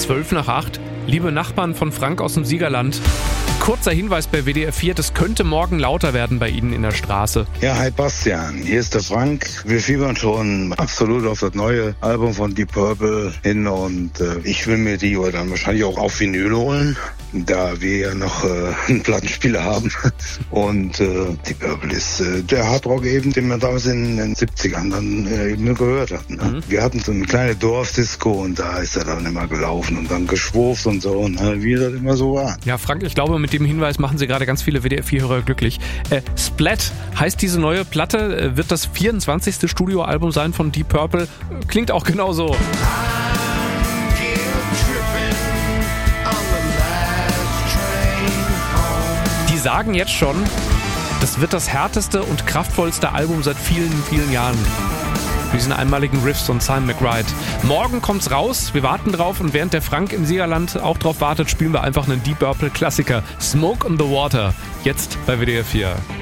12:12. Liebe Nachbarn von Frank aus dem Siegerland, kurzer Hinweis bei WDR 4, das könnte morgen lauter werden bei Ihnen in der Straße. Ja, hi Bastian, hier ist der Frank. Wir fiebern schon absolut auf das neue Album von Deep Purple hin und ich will mir die dann wahrscheinlich auch auf Vinyl holen, da wir ja noch einen Plattenspieler haben. Und Deep Purple ist der Hardrock eben, den man damals in den 70ern dann eben gehört hat. Ne? Wir hatten so eine kleine Dorfdisco und da ist er dann immer gelaufen und dann geschwurft und so, ne? Wie das immer so war. Ja, Frank, ich glaube, mit dem Hinweis machen Sie gerade ganz viele WDR 4-Hörer glücklich. Splat heißt diese neue Platte, wird das 24. Studioalbum sein von Deep Purple. Klingt auch genauso. Die sagen jetzt schon, das wird das härteste und kraftvollste Album seit vielen, vielen Jahren. Mit diesen einmaligen Riffs von Simon McBride. Morgen kommt's raus, wir warten drauf und während der Frank im Siegerland auch drauf wartet, spielen wir einfach einen Deep Purple Klassiker. Smoke on the Water, jetzt bei WDR 4.